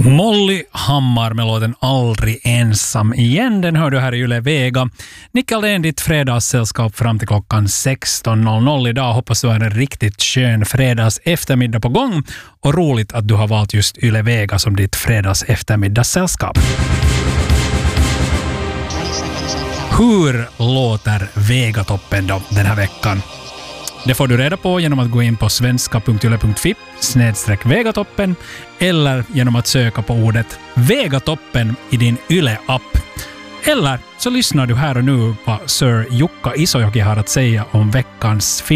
Molly Hammar med låten Aldrig ensam igen. Den hör du här i Yle Vega. Nickalén, ditt fredagssällskap fram till klockan 16.00 idag. Hoppas du har en riktigt skön fredags eftermiddag på gång. Och roligt att du har valt just Yle Vega som ditt fredags eftermiddagssällskap. Hur låter Vegatoppen då den här veckan? Det får du reda på genom att gå in på svenska.yle.fi/Vegatoppen eller genom att söka på ordet Vegatoppen i din Yle-app. Eller så lyssnar du här och nu på Sir Jukka Isojoki har att säga om veckans